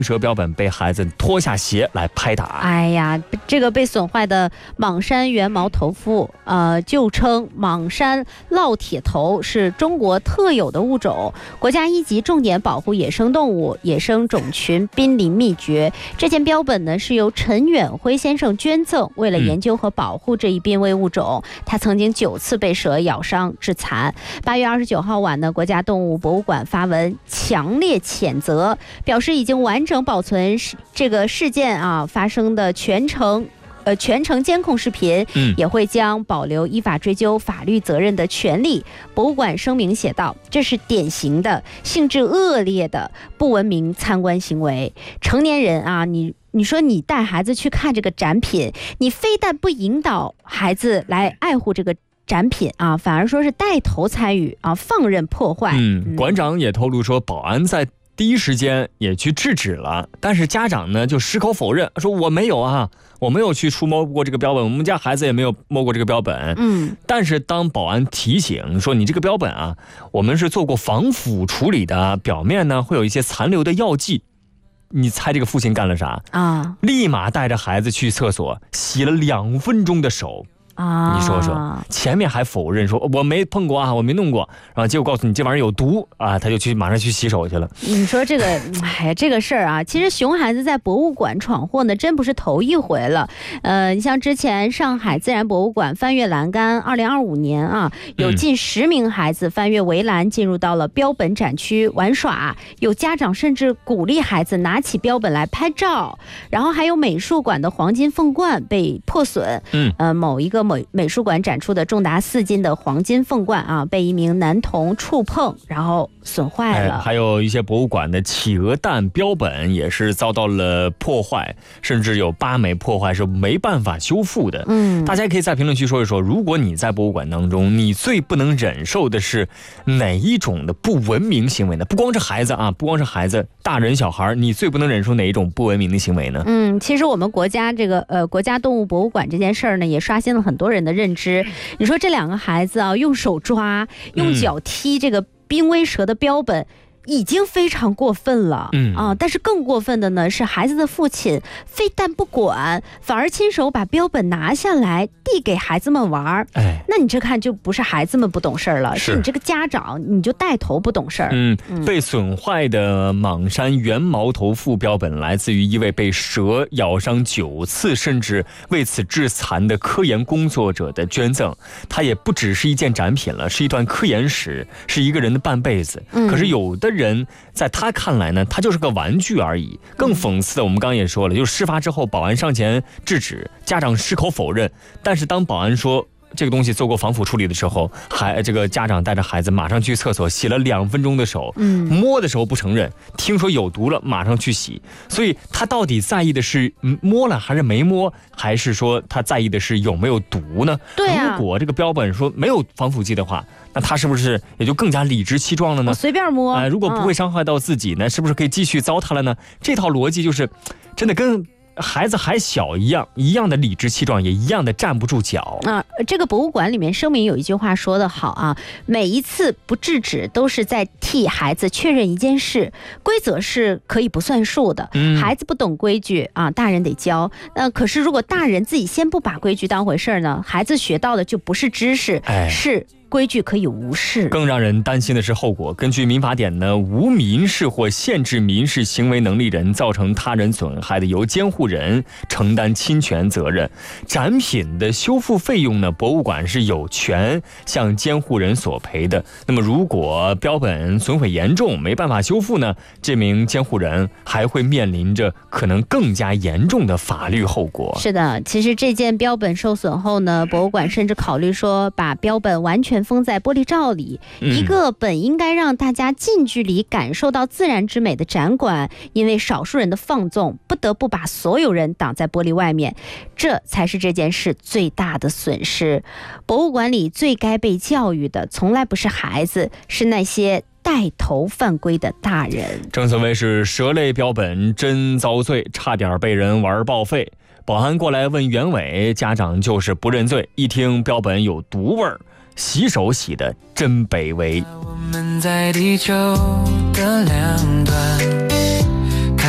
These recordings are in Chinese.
蛇标本被孩子脱下鞋来拍打。 哎呀，这个被损坏的蟒山圆毛头腹，旧称蟒山烙铁头，是中国特有的物种，国家1级重点保护野生动物，野生种群濒临灭绝。这件标本呢是由陈远辉先生捐赠，为了研究和保护这一濒危物种，他曾经9次被蛇咬伤致残。8月29号晚呢，国家动物博物馆发文强烈谴责，表示已经完整保存这个事件发生的全程监控视频，也会将保留依法追究法律责任的权利。博物馆声明写道，这是典型的性质恶劣的不文明参观行为。成年人你说你带孩子去看这个展品，你非但不引导孩子来爱护这个展品反而说是带头参与放任破坏。 馆长也透露说，保安在第一时间也去制止了，但是家长呢就矢口否认，说我没有去触摸过这个标本，我们家孩子也没有摸过这个标本。但是当保安提醒说你这个标本我们是做过防腐处理的，表面呢会有一些残留的药剂，你猜这个父亲干了啥立马带着孩子去厕所洗了2分钟的手。你说说，前面还否认说我没碰过我没弄过，然后结果告诉你这玩意儿有毒他就马上去洗手去了。 你说这个这个事儿其实熊孩子在博物馆闯祸呢，真不是头一回了。你像之前上海自然博物馆翻越栏杆，2025年有近10名孩子翻越围栏进入到了标本展区玩耍，有家长甚至鼓励孩子拿起标本来拍照，然后还有美术馆的黄金凤冠被破损。某一个美术馆展出的重达4斤的黄金凤冠被一名男童触碰，然后损坏了。 还有一些博物馆的企鹅蛋标本也是遭到了破坏，甚至有8枚破坏是没办法修复的。大家可以在评论区说一说，如果你在博物馆当中，你最不能忍受的是哪一种的不文明行为呢？不光是孩子，大人小孩，你最不能忍受哪一种不文明的行为呢？ 其实我们国家这个国家动物博物馆这件事儿呢，也刷新了很多人的认知。你说这2个孩子用手抓，用脚踢这个濒危蛇的标本，已经非常过分了但是更过分的呢是孩子的父亲非但不管，反而亲手把标本拿下来递给孩子们玩。那你这看就不是孩子们不懂事了，是你这个家长你就带头不懂事。 被损坏的蟒山圆毛头腹标本来自于一位被蛇咬伤9次甚至为此致残的科研工作者的捐赠。它也不只是一件展品了，是一段科研史，是一个人的半辈子。可是有的人在他看来呢，他就是个玩具而已。更讽刺的，我们刚刚也说了，就是事发之后保安上前制止，家长矢口否认，但是当保安说这个东西做过防腐处理的时候，这个家长带着孩子马上去厕所洗了2分钟的手，摸的时候不承认，听说有毒了马上去洗。所以他到底在意的是摸了还是没摸，还是说他在意的是有没有毒呢？如果这个标本说没有防腐剂的话，那他是不是也就更加理直气壮了呢？ 随便摸如果不会伤害到自己呢，是不是可以继续糟蹋了呢？这套逻辑就是真的跟孩子还小一样的理直气壮，也一样的站不住脚这个博物馆里面声明有一句话说得好每一次不制止都是在替孩子确认一件事，规则是可以不算数的，孩子不懂规矩大人得教。可是如果大人自己先不把规矩当回事呢，孩子学到的就不是知识，是规矩可以无视。 更让人担心的是后果。根据民法典呢，无民事或限制民事行为能力人造成他人损害的，由监护人承担侵权责任。展品的修复费用呢，博物馆是有权向监护人索赔的。那么如果标本损毁严重没办法修复呢，这名监护人还会面临着可能更加严重的法律后果。 是的，其实这件标本受损后呢，博物馆甚至考虑说把标本完全封在玻璃罩里，一个本应该让大家近距离感受到自然之美的展馆，因为少数人的放纵，不得不把所有人挡在玻璃外面，这才是这件事最大的损失。博物馆里最该被教育的，从来不是孩子，是那些带头犯规的大人。 正所谓是蛇类标本真遭罪，差点被人玩报废。保安过来问原委，家长就是不认罪，一听标本有毒味儿，洗手洗得真卑微。 我们在地球的两端，看我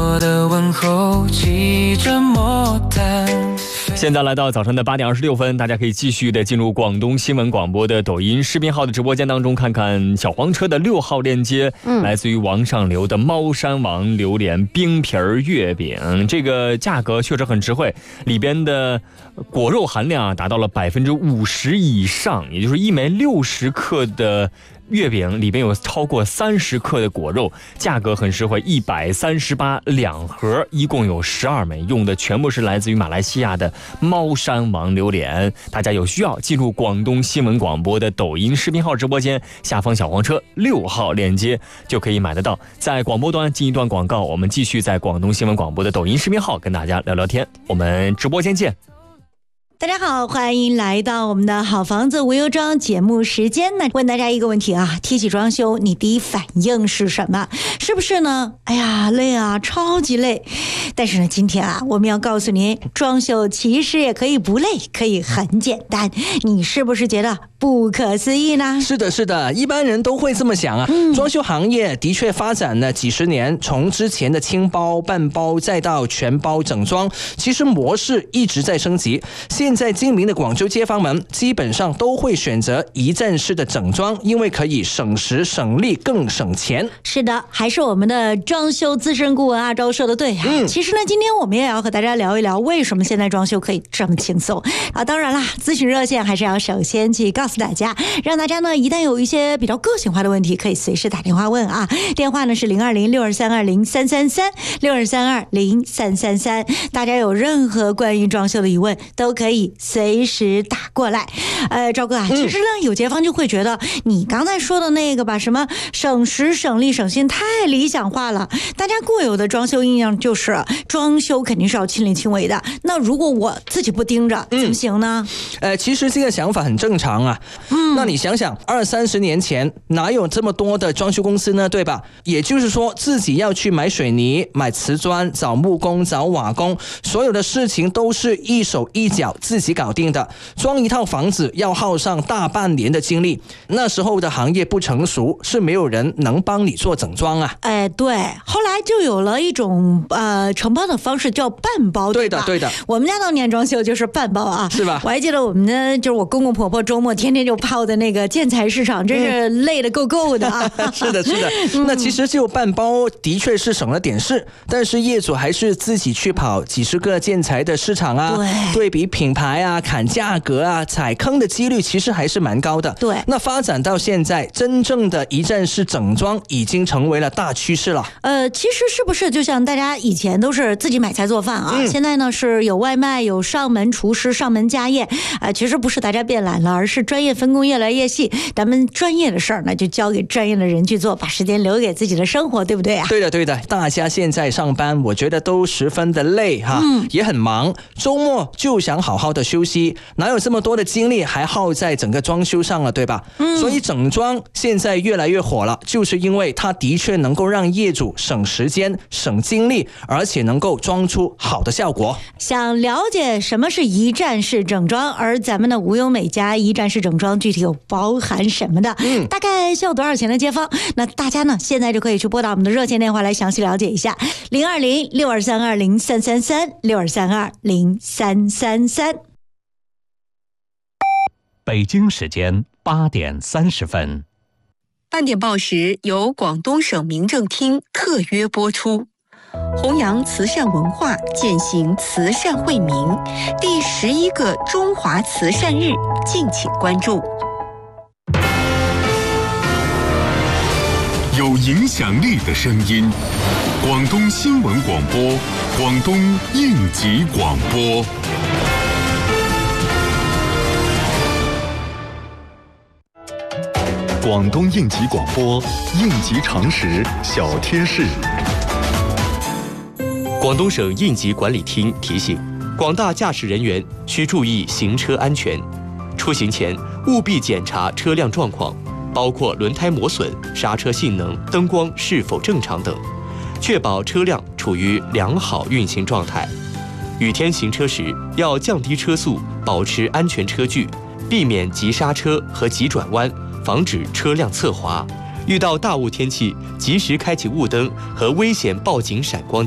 我的问候，骑着摩托。 现在来到早上的8点26分，大家可以继续的进入广东新闻广播的抖音视频号的直播间当中，看看小黄车的6号链接，来自于王上流的猫山王榴莲冰皮月饼，这个价格确实很实惠，里边的果肉含量达到了50%以上，也就是一枚60克的月饼里边有超过30克的果肉，价格很实惠，138两盒，一共有12枚，用的全部是来自于马来西亚的猫山王榴莲。大家有需要进入广东新闻广播的抖音视频号直播间，下方小黄车6号链接就可以买得到。在广播端进一段广告，我们继续在广东新闻广播的抖音视频号跟大家聊聊天，我们直播间见。 大家好，欢迎来到我们的好房子无忧装节目时间呢。问大家一个问题啊，提起装修，你第一反应是什么？是不是呢？哎呀，累啊，超级累。但是呢，今天啊，我们要告诉您，装修其实也可以不累，可以很简单。你是不是觉得不可思议呢？ 是的，是的，一般人都会这么想啊。装修行业的确发展了几十年，从之前的轻包、半包，再到全包整装，其实模式一直在升级。现在精明的广州街坊们基本上都会选择一站式的整装，因为可以省时省力更省钱。 是的，还是我们的装修资深顾问阿周说的对啊。其实呢，今天我们也要和大家聊一聊，为什么现在装修可以这么轻松啊？当然啦，咨询热线还是要首先去告诉大家，让大家呢一旦有一些比较个性化的问题，可以随时打电话问啊。电话呢是020-6232-0333，02320-0333。大家有任何关于装修的疑问，都可以随时打过来。赵哥啊，其实呢，有街坊就会觉得你刚才说的那个吧，什么省时省力省心，太理想化了。大家固有的装修印象就是装修肯定是要亲力亲为的，那如果我自己不盯着，怎么行呢？ 其实这个想法很正常啊。那你想想，20-30年前哪有这么多的装修公司呢？对吧？也就是说，自己要去买水泥、买瓷砖、找木工、找瓦工，所有的事情都是一手一脚自己搞定的。装一套房子要耗上大半年的精力，那时候的行业不成熟，是没有人能帮你做整装啊。 对，后来就有了一种承包的方式，叫半包。 对的，对的。 我们家当年装修就是半包啊， 是吧？ 我还记得我们呢，就是我公公婆婆周末天天就泡的那个建材市场，真是累得够的啊。 是的，是的。那其实就半包的确是省了点事，但是业主还是自己去跑几十个建材的市场啊，对比品牌啊，砍价格啊，踩坑的几率其实还是蛮高的。 对， 那发展到现在，真正的一站式整装已经成为了大趋势了。 其实是不是就像大家以前都是自己买菜做饭啊，现在呢是有外卖，有上门厨师、上门家宴，其实不是大家变懒了，而是专业分工越来越细，咱们专业的事儿呢就交给专业的人去做，把时间留给自己的生活，对不对啊？ 对的，对的。大家现在上班，我觉得都十分的累哈，也很忙，周末就想好好的休息，哪有这么多的精力还耗在整个装修上了，对吧？所以整装现在越来越火了，就是因为它的确能够让业主省时间、省精力，而且能够装出好的效果。 想了解什么是一站式整装，而咱们的无忧美家一站式整装具体有包含什么的，大概需要多少钱的街坊？那大家呢现在就可以去拨打我们的热线电话来详细了解一下，020-6232-0333，02320-0333。 北京时间8点30分。 8点报时由广东省民政厅特约播出，弘扬慈善文化，践行慈善惠民，第11个中华慈善日，敬请关注。 有影响力的声音，广东新闻广播，广东应急广播。广东应急广播，应急常识小贴士。 广东省应急管理厅提醒广大驾驶人员需注意行车安全，出行前务必检查车辆状况，包括轮胎磨损、刹车性能、灯光是否正常等，确保车辆处于良好运行状态。雨天行车时要降低车速，保持安全车距，避免急刹车和急转弯，防止车辆侧滑。遇到大雾天气，及时开启雾灯和危险报警闪光灯，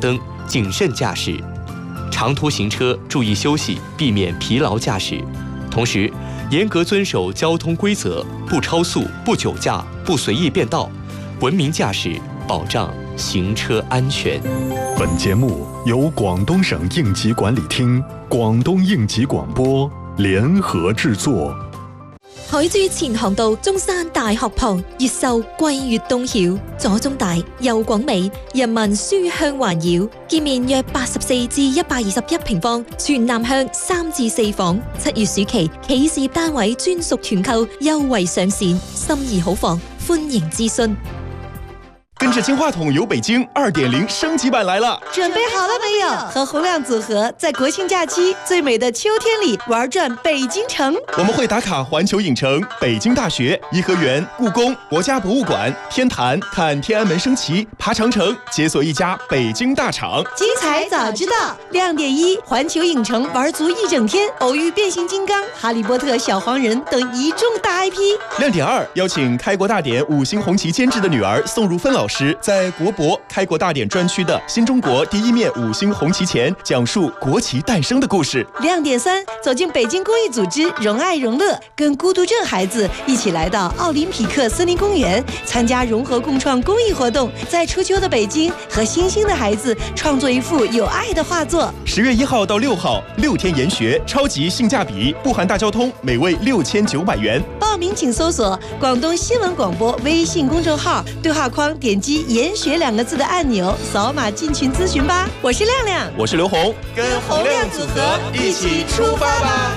谨慎驾驶。长途行车注意休息，避免疲劳驾驶。同时，严格遵守交通规则，不超速、不酒驾、不随意变道，文明驾驶，保障行车安全。 本节目由广东省应急管理厅、廣東應急廣播聯合製作。 海珠前航道中山大學旁，越秀桂粵東曉，左中大右廣美，人民書香環繞，建面約84至121平方，全南向3至4房。7月暑期企事業單位專屬團購優惠上線，心儀好房，歡迎諮詢。 跟着金话筒游北京2.0升级版来了， 准备好了没有？和洪亮组合在国庆假期最美的秋天里玩转北京城。 我们会打卡环球影城、北京大学、颐和园、故宫、国家博物馆、天坛，看天安门升旗，爬长城，解锁一家北京大厂。 精彩早知道。亮点1：环球影城玩足1整天，偶遇变形金刚、哈利波特、小黄人等一众大 IP。 亮点2：邀请开国大典5星红旗监制的女儿宋如芬老师，在国博开国大典专区的新中国第一面5星红旗前，讲述国旗诞生的故事。 亮点3：走进北京公益组织荣爱荣乐，跟孤独症孩子一起来到奥林匹克森林公园，参加融合共创公益活动，在初秋的北京和新兴的孩子创作一幅有爱的画作。 10月1号到6号，6天研学，超级性价比，不含大交通，每位6900元。 报名请搜索广东新闻广播微信公众号，对话框点击研学2个字的按钮，扫码进群咨询吧。我是亮亮， 我是刘红， 跟洪亮组合一起出发吧。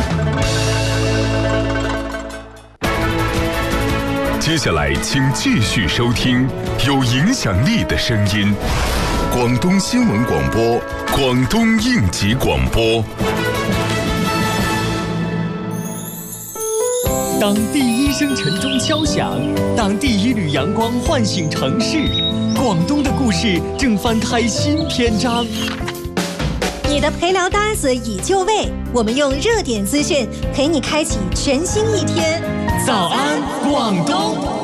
接下来请继续收听有影响力的声音，广东新闻广播，广东应急广播。 当第一声晨钟敲响，当第一缕阳光唤醒城市，广东的故事正翻开新篇章。 你的陪聊搭子已就位，我们用热点资讯陪你开启全新一天。 早安，广东。